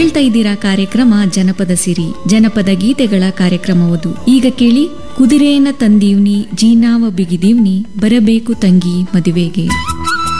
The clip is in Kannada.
ಕೇಳ್ತಾ ಇದ್ದೀರಾ ಕಾರ್ಯಕ್ರಮ ಜನಪದ ಸಿರಿ, ಜನಪದ ಗೀತೆಗಳ ಕಾರ್ಯಕ್ರಮವದು. ಈಗ ಕೇಳಿ, ಕುದುರೆಯನ್ನ ತಂದೀವ್ನಿ ಜೀನಾವ ಬಿಗಿದೀವ್ನಿ, ಬರಬೇಕು ತಂಗಿ ಮದುವೆಗೆ.